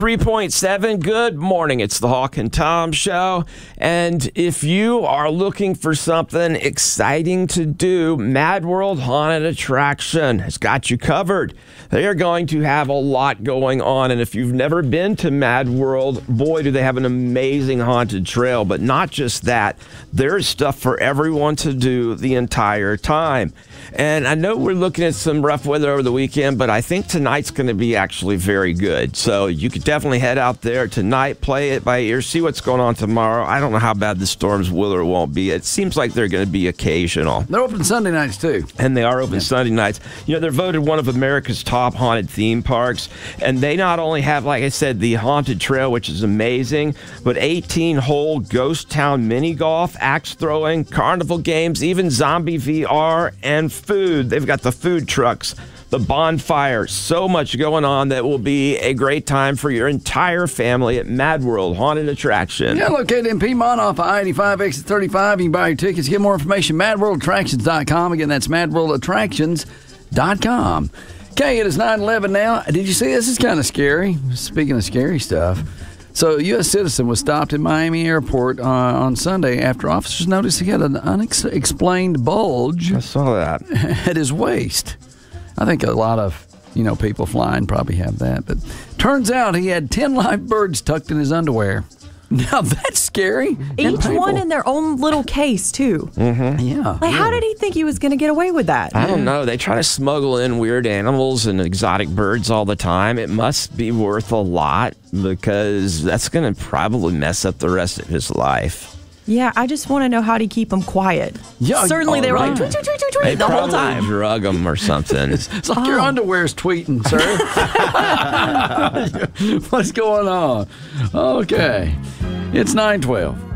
3.7, good morning. It's the Hawk and Tom Show. And if you are looking for something exciting to do, Mad World Haunted Attraction has got you covered. They are going to have a lot going on. And if you've never been to Mad World, boy, do they have an amazing haunted trail. But not just that, there's stuff for everyone to do the entire time. And I know we're looking at some rough weather over the weekend, but I think tonight's going to be actually very good. So you could definitely head out there tonight, play it by ear, see what's going on tomorrow. I don't know how bad the storms will or won't be. It seems like they're going to be occasional. They're open Sunday nights, too. And they are open Sunday nights. You know, they're voted one of America's top haunted theme parks. And they not only have, like I said, the haunted trail, which is amazing, but 18-hole ghost town mini golf, axe throwing, carnival games, even zombie VR, and food. They've got the food trucks, the bonfire, so much going on that will be a great time for your entire family at Mad World Haunted Attraction. Yeah, located in Piedmont off of I-85, exit 35. You can buy your tickets. Get more information, madworldattractions.com. Again, that's madworldattractions.com. Okay, it is 9:11 now. Did you see this? Is kind of scary. Speaking of scary stuff. So a U.S. citizen was stopped at Miami Airport on Sunday after officers noticed he had an unexplained bulge I saw that. at his waist. I think a lot of, people flying probably have that. But turns out he had 10 live birds tucked in his underwear. Now, that's scary. Each one in their own little case, too. Mm-hmm. Yeah. Like, how did he think he was going to get away with that? I don't know. They try to smuggle in weird animals and exotic birds all the time. It must be worth a lot because that's going to probably mess up the rest of his life. Yeah, I just want to know how to keep them quiet. Yeah, certainly they were like, right. tweet, tweet, tweet, tweet, They the whole probably time. drug them or something. It's like your underwear's tweeting, sir. What's going on? Okay. It's 9:12.